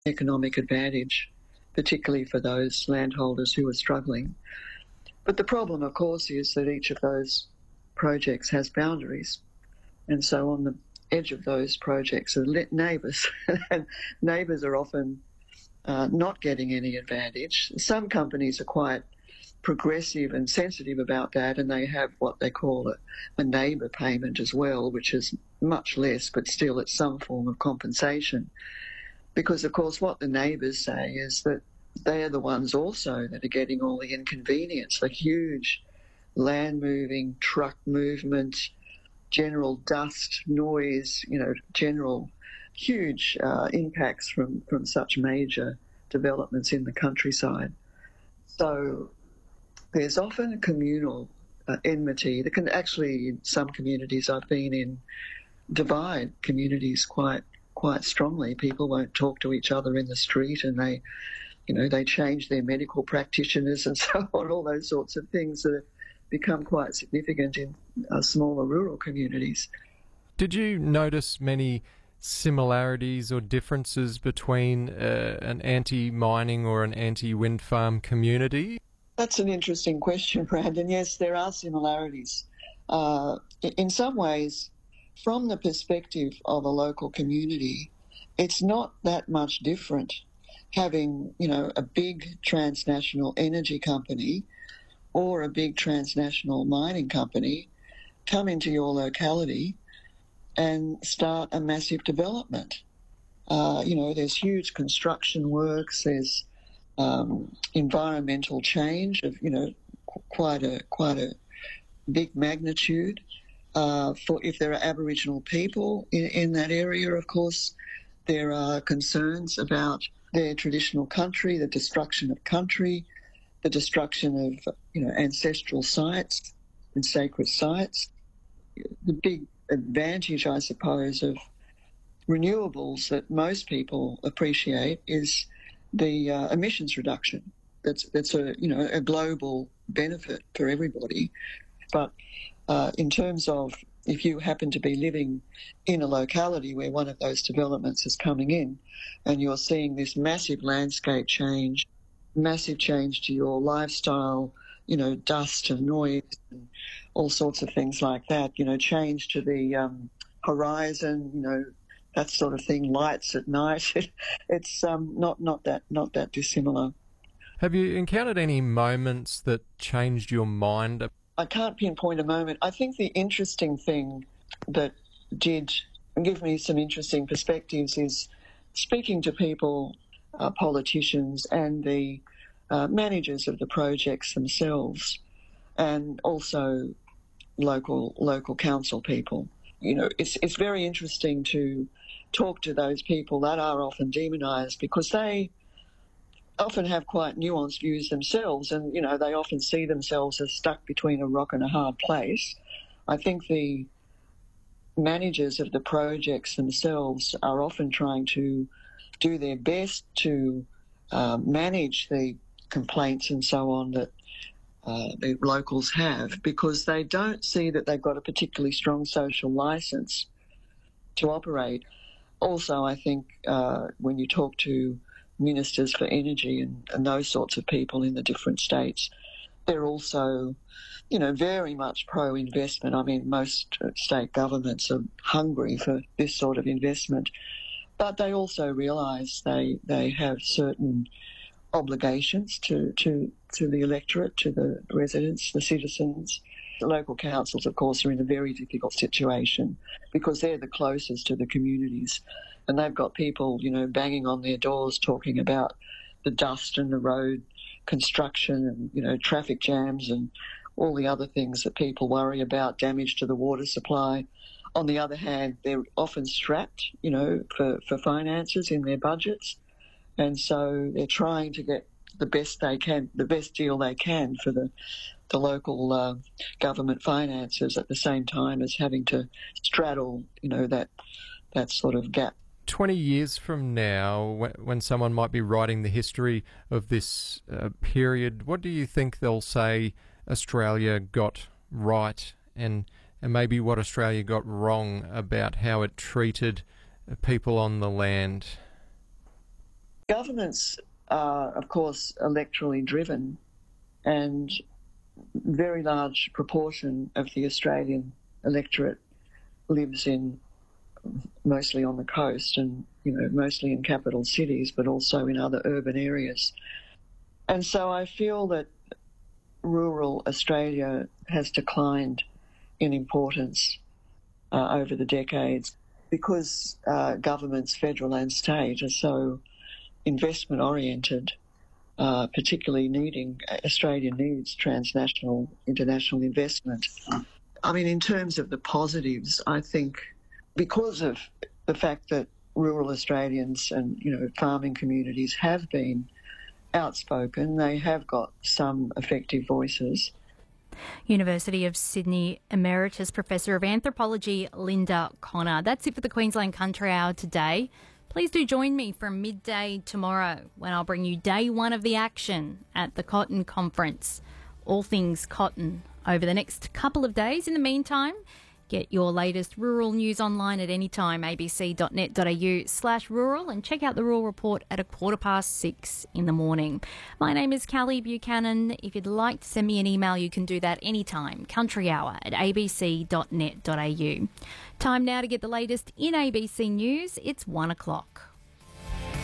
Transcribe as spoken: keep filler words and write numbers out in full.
economic advantage, particularly for those landholders who are struggling. But the problem, of course, is that each of those projects has boundaries. And so on the edge of those projects are neighbours, and neighbours are often uh, not getting any advantage. Some companies are quite progressive and sensitive about that, and they have what they call a, a neighbour payment as well, which is much less, but still it's some form of compensation. Because, of course, what the neighbours say is that they are the ones also that are getting all the inconvenience, the huge land moving, truck movement, general dust, noise, you know, general huge uh, impacts from, from such major developments in the countryside. So there's often a communal uh, enmity that can actually, in some communities I've been in, divide communities quite quite strongly. People won't talk to each other in the street, and they, you know, they change their medical practitioners and so on, all those sorts of things that have become quite significant in uh, smaller rural communities. Did you notice many similarities or differences between uh, an anti-mining or an anti-wind farm community? That's an interesting question, Brandon. Yes, there are similarities. Uh, in some ways, from the perspective of a local community, it's not that much different having, you know, a big transnational energy company or a big transnational mining company come into your locality and start a massive development. Uh, you know, there's huge construction works, there's um, environmental change of, you know, qu- quite a quite a big magnitude. Uh, for if there are Aboriginal people in, in that area, of course, there are concerns about their traditional country, the destruction of country, the destruction of, you know, ancestral sites and sacred sites. The big advantage, I suppose, of renewables that most people appreciate is the uh, emissions reduction. That's that's a you know a global benefit for everybody. But uh, in terms of if you happen to be living in a locality where one of those developments is coming in, and you're seeing this massive landscape change, massive change to your lifestyle, you know, dust and noise and all sorts of things like that, you know, change to the um, horizon, you know, that sort of thing, lights at night. It's um, not not that not that dissimilar. Have you encountered any moments that changed your mind? I can't pinpoint a moment. I think the interesting thing that did give me some interesting perspectives is speaking to people, uh, politicians and the uh, managers of the projects themselves, and also local local council people. You know, it's it's very interesting to talk to those people that are often demonised because they often have quite nuanced views themselves, and, you know, they often see themselves as stuck between a rock and a hard place. I think the managers of the projects themselves are often trying to do their best to uh, manage the complaints and so on that uh, the locals have, because they don't see that they've got a particularly strong social licence to operate. Also, I think uh, when you talk to ministers for energy and, and those sorts of people in the different states, they're also, you know, very much pro-investment. I mean, most state governments are hungry for this sort of investment, but they also realise they they have certain obligations to, to, to the electorate, to the residents, the citizens. The local councils, of course, are in a very difficult situation because they're the closest to the communities. And they've got people, you know, banging on their doors talking about the dust and the road construction and, you know, traffic jams and all the other things that people worry about, damage to the water supply. On the other hand, they're often strapped, you know, for, for finances in their budgets. And so they're trying to get the best they can, the best deal they can for the, the local uh, government finances at the same time as having to straddle, you know, that that sort of gap. twenty years from now, when someone might be writing the history of this uh, period, what do you think they'll say Australia got right and, and maybe what Australia got wrong about how it treated people on the land? Governments are, of course, electorally driven, and very large proportion of the Australian electorate lives in mostly on the coast and, you know, mostly in capital cities, but also in other urban areas. And so I feel that rural Australia has declined in importance uh, over the decades because uh, governments, federal and state, are so investment oriented, uh, particularly needing, Australia needs transnational, international investment. I mean, in terms of the positives, I think because of the fact that rural Australians and, you know, farming communities have been outspoken, they have got some effective voices. University of Sydney Emeritus Professor of Anthropology, Linda Connor. That's it for the Queensland Country Hour today. Please do join me from midday tomorrow when I'll bring you day one of the action at the Cotton Conference. All things cotton over the next couple of days. In the meantime, get your latest rural news online at any time, abc.net.au slash rural, and check out the Rural Report at a quarter past six in the morning. My name is Callie Buchanan. If you'd like to send me an email, you can do that anytime, countryhour at abc.net.au. Time now to get the latest in A B C News. It's one o'clock.